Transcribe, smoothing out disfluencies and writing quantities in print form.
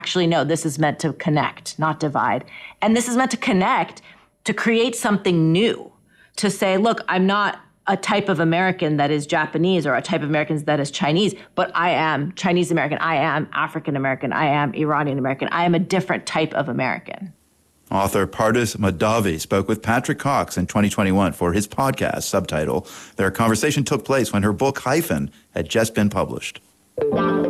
actually, no, this is meant to connect, not divide. And this is meant to connect, to create something new, to say, look, I'm not a type of American that is Japanese or a type of Americans that is Chinese, but I am Chinese American, I am African American, I am Iranian American, I am a different type of American. Author Pardis Mahdavi spoke with Patrick Cox in 2021 for his podcast, Subtitle. Their conversation took place when her book, Hyphen, had just been published.